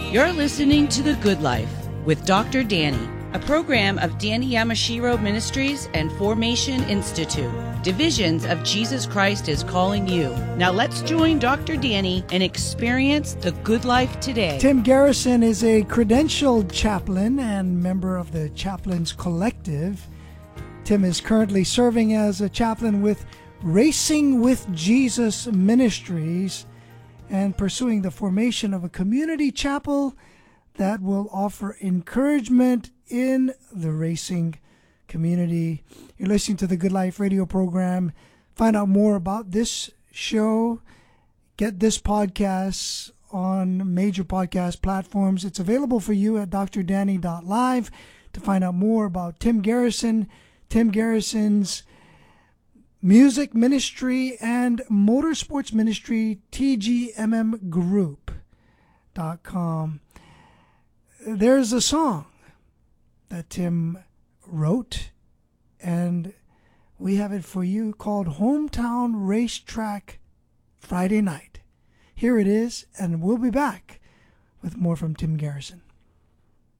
You're listening to The Good Life with Dr. Danny, a program of Danny Yamashiro Ministries and Formation Institute. Divisions of Jesus Christ is calling you. Now let's join Dr. Danny and experience the good life today. Tim Garrison is a credentialed chaplain and member of the Chaplains Collective. Tim is currently serving as a chaplain with Racing with Jesus Ministries and pursuing the formation of a community chapel that will offer encouragement in the racing community. You're listening to the Good Life radio program. Find out more about this show. Get this podcast on major podcast platforms. It's available for you at drdanny.live to find out more about Tim Garrison, Tim Garrison's music ministry and motorsports ministry, tgmmgroup.com. There's a song that Tim wrote, and we have it for you, called Hometown Racetrack Friday Night. Here it is, and we'll be back with more from Tim Garrison.